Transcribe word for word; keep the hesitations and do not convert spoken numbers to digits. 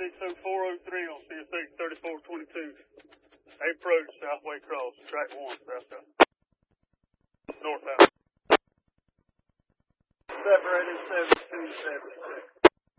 six oh four oh three on C S X thirty-four twenty-two. They approach Southway Cross, track one, southbound. Northbound. Separated seven two seven six.